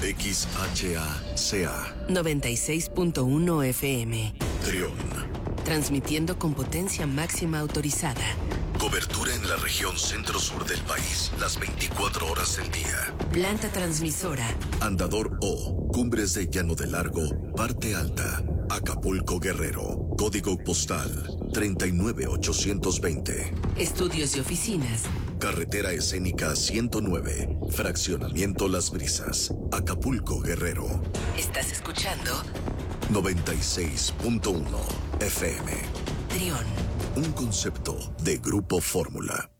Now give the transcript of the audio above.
XHACA 96.1 FM. Trión. Transmitiendo con potencia máxima autorizada. Cobertura en la región centro-sur del país, las 24 horas del día. Planta transmisora. Andador O, Cumbres de Llano de Largo, Parte Alta, Acapulco, Guerrero. Código postal 39820. Estudios y oficinas. Carretera Escénica 109, Fraccionamiento Las Brisas, Acapulco, Guerrero. ¿Estás escuchando? 96.1 FM. Trión. Un concepto de Grupo Fórmula.